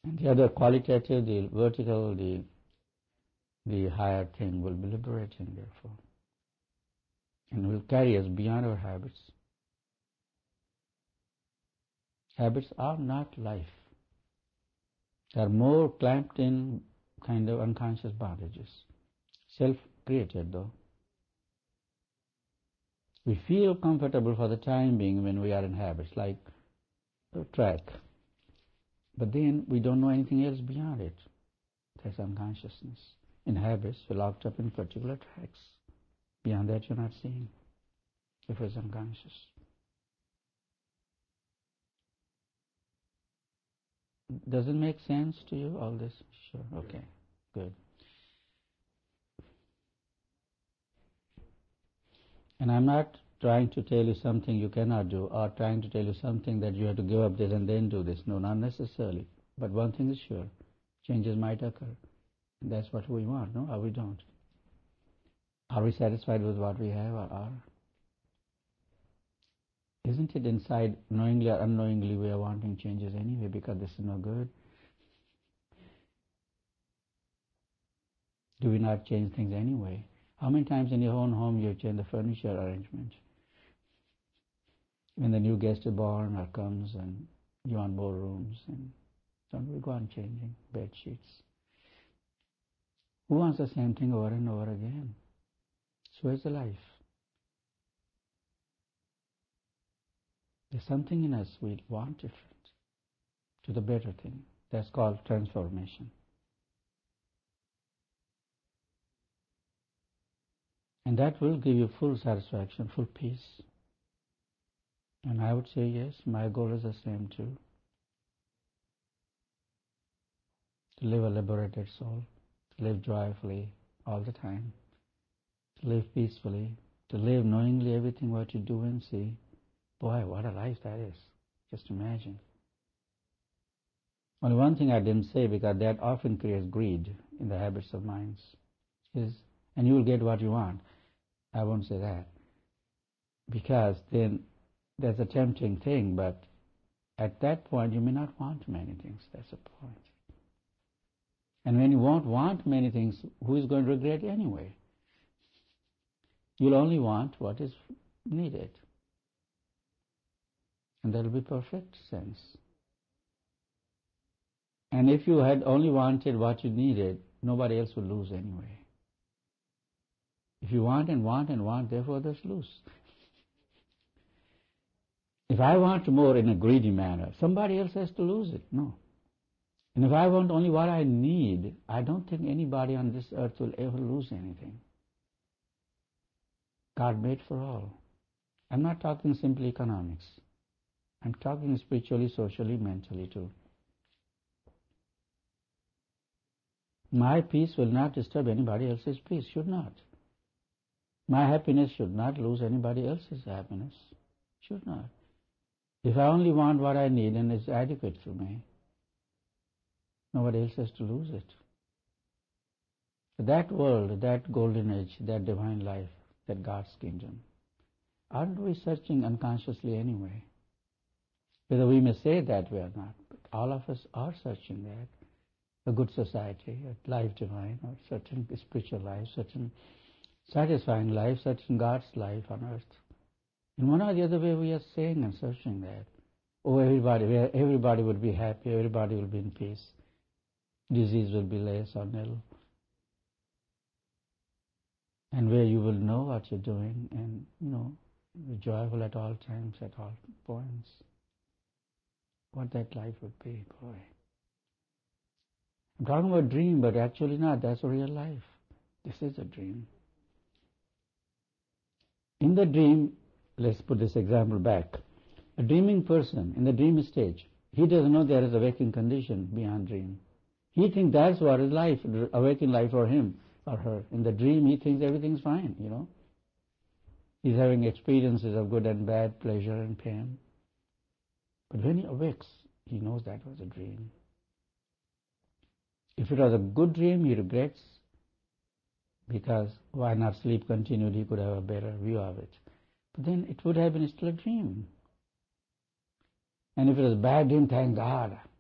And the other qualitative, the vertical, the higher thing will be liberating, therefore, and will carry us beyond our habits. Habits are not life. They are more clamped in kind of unconscious bondages, self-created though. We feel comfortable for the time being when we are in habits, like a track. But then we don't know anything else beyond it. That's unconsciousness. In habits, we're locked up in particular tracks. Beyond that, you're not seeing, if it's unconscious. Does it make sense to you, all this? Sure. Okay. Good. And I'm not trying to tell you something you cannot do, or trying to tell you something that you have to give up this and then do this. No, not necessarily. But one thing is sure, changes might occur. And that's what we want, no? Or we don't. Are we satisfied with what we have, or are? Isn't it inside, knowingly or unknowingly, we are wanting changes anyway because this is no good? Do we not change things anyway? How many times in your own home you change the furniture arrangement? When the new guest is born or comes and you want more rooms, and don't we go on changing bed sheets? Who wants the same thing over and over again? So is the life. There's something in us we want different, to the better thing. That's called transformation. And that will give you full satisfaction, full peace. And I would say, yes, my goal is the same too. To live a liberated soul, to live joyfully all the time, to live peacefully, to live knowingly everything what you do and see. Boy, what a life that is. Just imagine. Only one thing I didn't say, because that often creates greed in the habits of minds, is, and you will get what you want. I won't say that, because then that's a tempting thing, but at that point you may not want many things. That's the point. And when you won't want many things, who is going to regret anyway? You'll only want what is needed. And that will be perfect sense. And if you had only wanted what you needed, nobody else will lose anyway. If you want and want and want, therefore others lose. If I want more in a greedy manner, somebody else has to lose it. No. And if I want only what I need, I don't think anybody on this earth will ever lose anything. God made for all. I'm not talking simply economics. I'm talking spiritually, socially, mentally too. My peace will not disturb anybody else's peace, should not. My happiness should not lose anybody else's happiness, should not. If I only want what I need and it's adequate for me, nobody else has to lose it. That world, that golden age, that divine life, that God's kingdom, aren't we searching unconsciously anyway? Whether we may say that we are not, but all of us are searching that. A good society, a life divine, or certain spiritual life, certain satisfying life, certain God's life on earth. In one or the other way we are saying and searching that. Oh, everybody would be happy, everybody will be in peace. Disease will be less or nil. And where you will know what you're doing and, be joyful at all times, at all points. What that life would be, boy. I'm talking about dream, but actually not. That's a real life. This is a dream. In the dream, let's put this example back. A dreaming person in the dream stage, he doesn't know there is a waking condition beyond dream. He thinks that's what is life, a waking life for him or her. In the dream, he thinks everything's fine, He's having experiences of good and bad, pleasure and pain. But when he awakes, he knows that was a dream. If it was a good dream, he regrets, because why not sleep continued? He could have a better view of it. But then it would have been still a dream. And if it was a bad dream, thank God,